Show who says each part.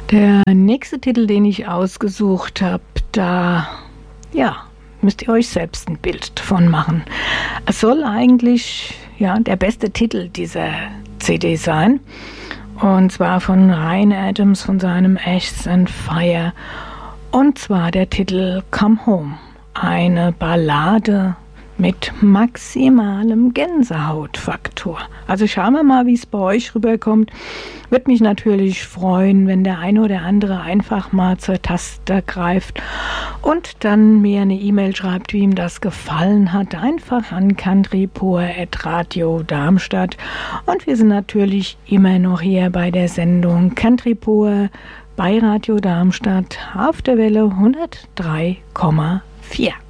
Speaker 1: Der nächste Titel, den ich ausgesucht habe, müsst ihr euch selbst ein Bild von machen. Es soll eigentlich der beste Titel dieser CD sein. Und zwar von Ryan Adams von seinem Ashes and Fire. Und zwar der Titel Come Home. Eine Ballade mit maximalem Gänsehautfaktor. Also schauen wir mal, wie es bei euch rüberkommt. Würde mich natürlich freuen, wenn der eine oder andere einfach mal zur Taste greift und dann mir eine E-Mail schreibt, wie ihm das gefallen hat. Einfach an countrypur@radio Darmstadt. Und wir sind natürlich immer noch hier bei der Sendung Country Pur bei Radio Darmstadt auf der Welle 103,4.